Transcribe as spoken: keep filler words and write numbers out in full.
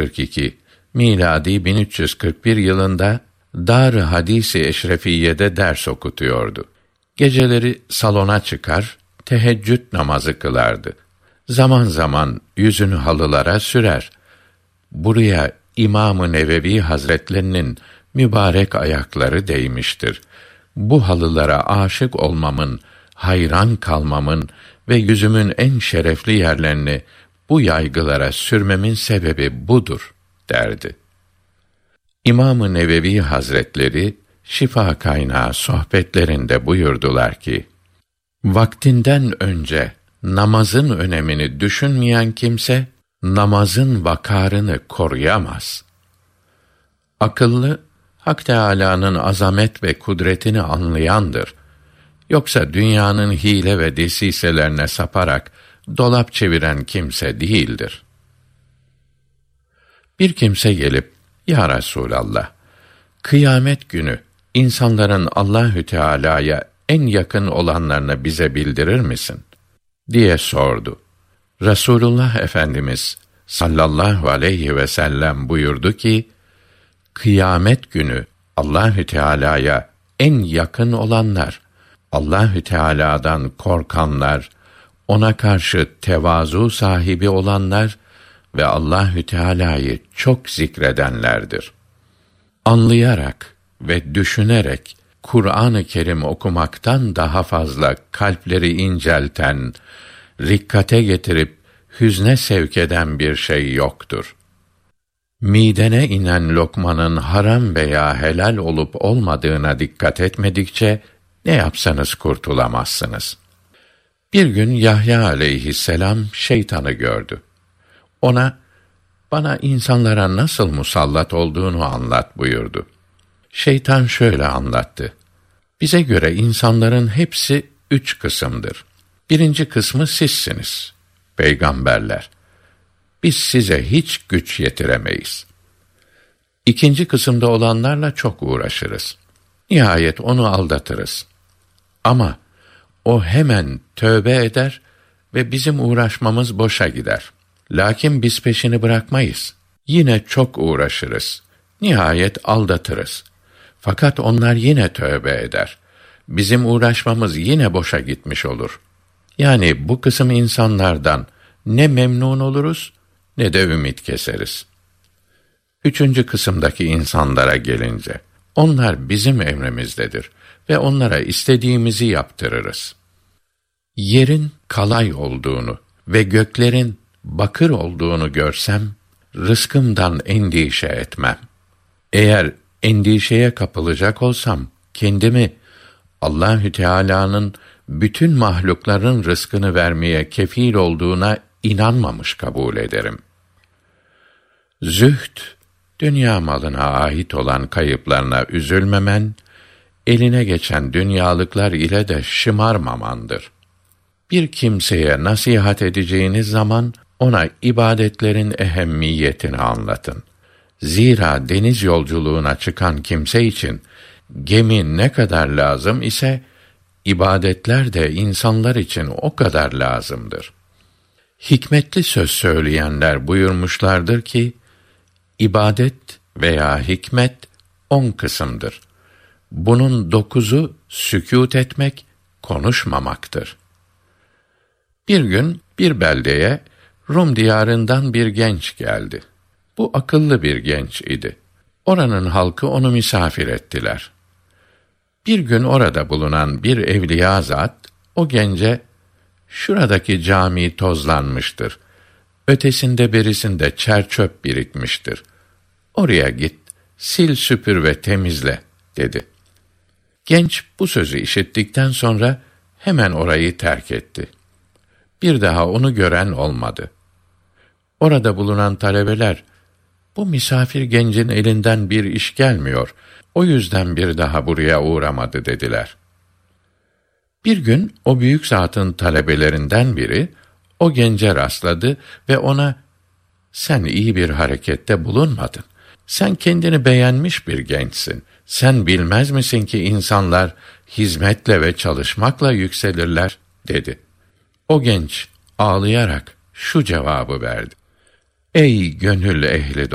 kırk iki, miladi bin üç yüz kırk bir yılında Dar-ı Hadis-i Eşrefiye'de ders okutuyordu. Geceleri salona çıkar, teheccüd namazı kılardı. Zaman zaman yüzünü halılara sürer. Buraya İmam-ı Nevevi Hazretlerinin mübarek ayakları değmiştir. Bu halılara aşık olmamın, hayran kalmamın ve yüzümün en şerefli yerlerini bu yaygılara sürmemin sebebi budur, derdi. İmam-ı Nevevi Hazretleri, Şifa Kaynağı sohbetlerinde buyurdular ki, vaktinden önce namazın önemini düşünmeyen kimse, namazın vakarını koruyamaz. Akıllı, Hak Teâlâ'nın azamet ve kudretini anlayandır. Yoksa dünyanın hile ve desiselerine saparak dolap çeviren kimse değildir. Bir kimse gelip, Ya Resûlallah, kıyamet günü insanların Allahü Teâlâ'ya en yakın olanlarını bize bildirir misin? diye sordu. Resulullah Efendimiz sallallahu aleyhi ve sellem buyurdu ki, kıyamet günü Allahü Teâlâ'ya en yakın olanlar, Allahü Teâlâ'dan korkanlar, ona karşı tevazu sahibi olanlar ve Allahü Teâlâ'yı çok zikredenlerdir. Anlayarak ve düşünerek Kur'an-ı Kerim okumaktan daha fazla kalpleri incelten, rikkate getirip hüzne sevk eden bir şey yoktur. Midene inen lokmanın haram veya helal olup olmadığına dikkat etmedikçe ne yapsanız kurtulamazsınız. Bir gün Yahya aleyhisselam şeytanı gördü. Ona, bana insanlara nasıl musallat olduğunu anlat buyurdu. Şeytan şöyle anlattı. Bize göre insanların hepsi üç kısımdır. Birinci kısmı sizsiniz, peygamberler. Biz size hiç güç yetiremeyiz. İkinci kısımda olanlarla çok uğraşırız. Nihayet onu aldatırız. Ama o hemen tövbe eder ve bizim uğraşmamız boşa gider. Lakin biz peşini bırakmayız. Yine çok uğraşırız. Nihayet aldatırız. Fakat onlar yine tövbe eder. Bizim uğraşmamız yine boşa gitmiş olur. Yani bu kısım insanlardan ne memnun oluruz, ne de ümit keseriz. Üçüncü kısımdaki insanlara gelince, onlar bizim emrimizdedir ve onlara istediğimizi yaptırırız. Yerin kalay olduğunu ve göklerin bakır olduğunu görsem, rızkımdan endişe etmem. Eğer endişeye kapılacak olsam, kendimi Allahü Teâlâ'nın bütün mahlukların rızkını vermeye kefil olduğuna inanmamış kabul ederim. Zühd, dünya malına ait olan kayıplarına üzülmemen, eline geçen dünyalıklar ile de şımarmamandır. Bir kimseye nasihat edeceğiniz zaman, ona ibadetlerin ehemmiyetini anlatın. Zira deniz yolculuğuna çıkan kimse için, gemi ne kadar lazım ise, ibadetler de insanlar için o kadar lazımdır. Hikmetli söz söyleyenler buyurmuşlardır ki, ibadet veya hikmet on kısımdır. Bunun dokuzu sükût etmek, konuşmamaktır. Bir gün bir beldeye Rum diyarından bir genç geldi. Bu akıllı bir genç idi. Oranın halkı onu misafir ettiler. Bir gün orada bulunan bir evliya zat, o gence, şuradaki cami tozlanmıştır. Ötesinde berisinde çer çöp birikmiştir. Oraya git, sil süpür ve temizle, dedi. Genç bu sözü işittikten sonra hemen orayı terk etti. Bir daha onu gören olmadı. Orada bulunan talebeler, bu misafir gencin elinden bir iş gelmiyor, o yüzden bir daha buraya uğramadı dediler. Bir gün o büyük zatın talebelerinden biri, o gence rastladı ve ona, sen iyi bir harekette bulunmadın. Sen kendini beğenmiş bir gençsin. Sen bilmez misin ki insanlar hizmetle ve çalışmakla yükselirler, dedi. O genç ağlayarak şu cevabı verdi. Ey gönül ehli